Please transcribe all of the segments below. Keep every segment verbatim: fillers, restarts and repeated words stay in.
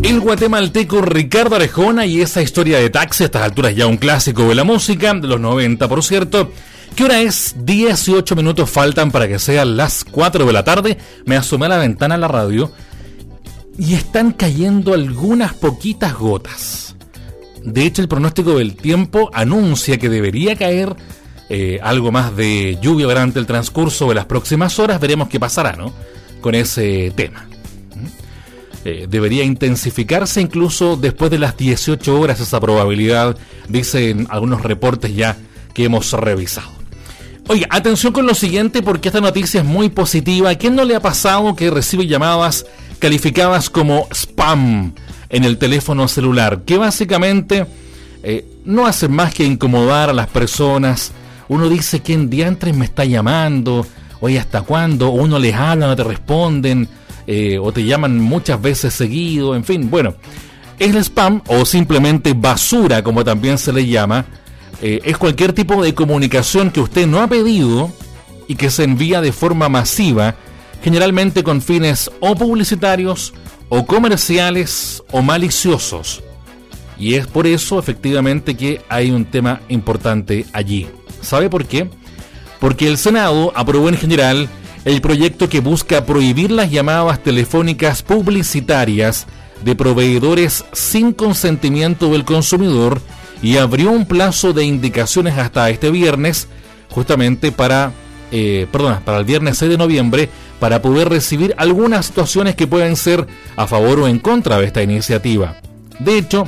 El guatemalteco Ricardo Arjona y esa historia de taxi, a estas alturas ya un clásico de la música, de los noventa por cierto. ¿Qué hora es? dieciocho minutos faltan para que sean las cuatro de la tarde. Me asomé a la ventana de la radio y están cayendo algunas poquitas gotas. De hecho, el pronóstico del tiempo anuncia que debería caer eh, algo más de lluvia durante el transcurso de las próximas horas. Veremos qué pasará, ¿no?, con ese tema. Eh, debería intensificarse incluso después de las dieciocho horas esa probabilidad, dicen algunos reportes ya que hemos revisado. Oye, atención con lo siguiente, porque esta noticia es muy positiva. ¿A quién no le ha pasado que recibe llamadas calificadas como spam en el teléfono celular? Que básicamente eh, no hacen más que incomodar a las personas. Uno dice, ¿quién diantres me está llamando? Oye, ¿hasta cuándo? O uno les habla, no te responden. Eh, o te llaman muchas veces seguido, en fin, bueno, el spam o simplemente basura, como también se le llama, eh, es cualquier tipo de comunicación que usted no ha pedido y que se envía de forma masiva, generalmente con fines o publicitarios o comerciales o maliciosos. Y es por eso efectivamente que hay un tema importante allí. ¿Sabe por qué? Porque el Senado aprobó en general el proyecto que busca prohibir las llamadas telefónicas publicitarias de proveedores sin consentimiento del consumidor y abrió un plazo de indicaciones hasta este viernes, justamente para, eh, perdona, para el viernes seis de noviembre, para poder recibir algunas situaciones que pueden ser a favor o en contra de esta iniciativa. De hecho,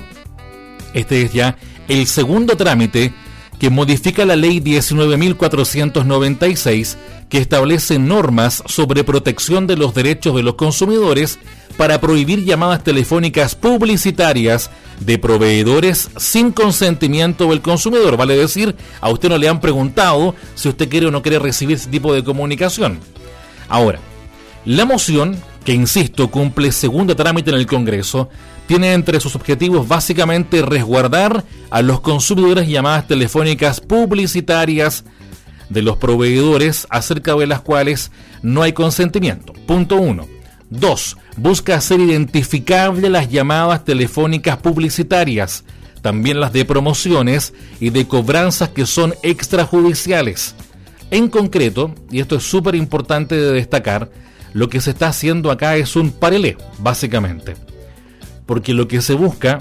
este es ya el segundo trámite que modifica la ley diecinueve mil cuatrocientos noventa y seis, que establece normas sobre protección de los derechos de los consumidores para prohibir llamadas telefónicas publicitarias de proveedores sin consentimiento del consumidor. Vale decir, a usted no le han preguntado si usted quiere o no quiere recibir ese tipo de comunicación. Ahora, la moción, que insisto, cumple segundo trámite en el Congreso, tiene entre sus objetivos básicamente resguardar a los consumidores llamadas telefónicas publicitarias de los proveedores acerca de las cuales no hay consentimiento. Punto uno. Dos. Busca hacer identificable las llamadas telefónicas publicitarias, también las de promociones y de cobranzas que son extrajudiciales. En concreto, y esto es súper importante de destacar, lo que se está haciendo acá es un parelé, básicamente. Porque lo que se busca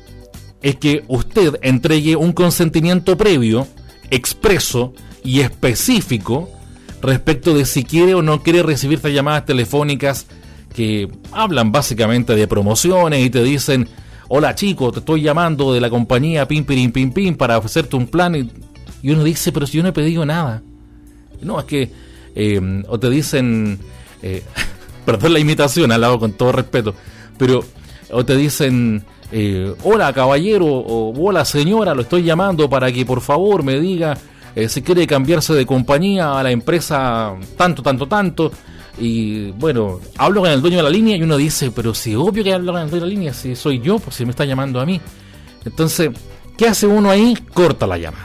es que usted entregue un consentimiento previo, expreso y específico respecto de si quiere o no quiere recibir estas llamadas telefónicas que hablan básicamente de promociones y te dicen, hola chico, te estoy llamando de la compañía pim pirim pim pim para ofrecerte un plan, y, y uno dice, pero si yo no he pedido nada. No, es que eh, o te dicen eh, perdón la imitación, al lado con todo respeto, pero o te dicen, eh, hola caballero, o hola señora, lo estoy llamando para que por favor me diga eh, si quiere cambiarse de compañía a la empresa tanto, tanto, tanto. Y bueno, hablo con el dueño de la línea y uno dice, pero si obvio que hablo con el dueño de la línea, si soy yo, pues si me está llamando a mí. Entonces, ¿qué hace uno ahí? Corta la llamada.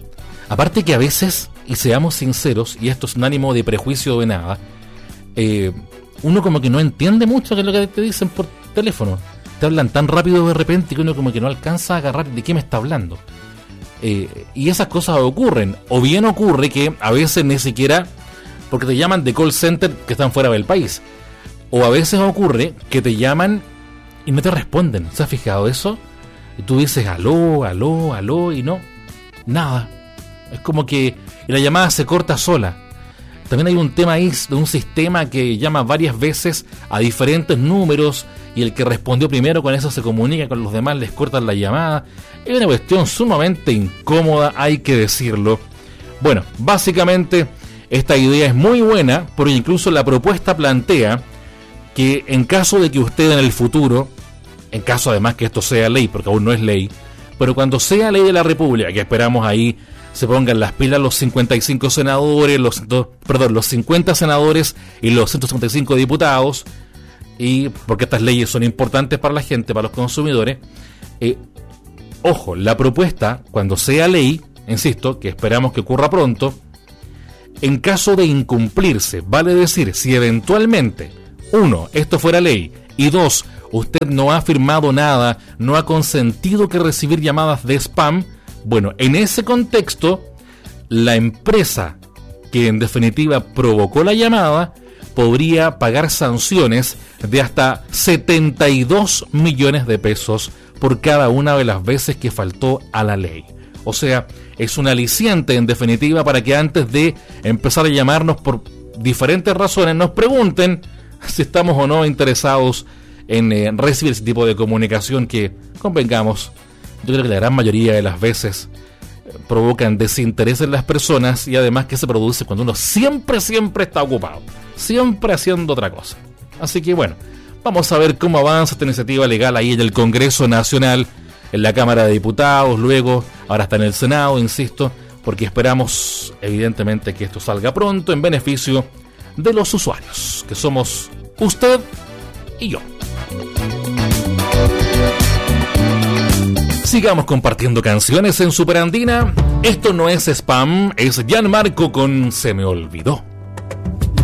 Aparte que a veces, y seamos sinceros, y esto es un ánimo de prejuicio de nada, eh, uno como que no entiende mucho de lo que te dicen por teléfono. Te hablan tan rápido de repente que uno como que no alcanza a agarrar de qué me está hablando. Eh, y esas cosas ocurren. O bien ocurre que a veces ni siquiera, porque te llaman de call center que están fuera del país. O a veces ocurre que te llaman y no te responden. ¿Se has fijado eso? Y tú dices aló, aló, aló y no, nada. Es como que la llamada se corta sola. También hay un tema ahí de un sistema que llama varias veces a diferentes números y el que respondió primero con eso se comunica con los demás, les cortan la llamada. Es una cuestión sumamente incómoda, hay que decirlo. Bueno, básicamente esta idea es muy buena porque incluso la propuesta plantea que en caso de que usted en el futuro, en caso además que esto sea ley, porque aún no es ley, pero cuando sea ley de la República, que esperamos ahí se pongan las pilas los cincuenta y cinco senadores, los perdón, los cincuenta senadores y los ciento cincuenta y cinco diputados, y porque estas leyes son importantes para la gente, para los consumidores. Eh, ojo, la propuesta, cuando sea ley, insisto, que esperamos que ocurra pronto, en caso de incumplirse, vale decir, si eventualmente, uno, esto fuera ley, y dos, usted no ha firmado nada, no ha consentido que recibir llamadas de spam, bueno, en ese contexto, la empresa que en definitiva provocó la llamada podría pagar sanciones de hasta setenta y dos millones de pesos por cada una de las veces que faltó a la ley. O sea, es un aliciente en definitiva para que antes de empezar a llamarnos por diferentes razones nos pregunten si estamos o no interesados en eh, recibir ese tipo de comunicación que, convengamos, yo creo que la gran mayoría de las veces eh, provocan desinterés en las personas y además que se produce cuando uno siempre, siempre está ocupado, siempre haciendo otra cosa. Así que bueno, vamos a ver cómo avanza esta iniciativa legal ahí en el Congreso Nacional, en la Cámara de Diputados, luego, ahora está en el Senado, insisto, porque esperamos evidentemente que esto salga pronto en beneficio de los usuarios, que somos usted y yo. Sigamos compartiendo canciones en Superandina. Esto no es spam, es Gianmarco con Se me olvidó.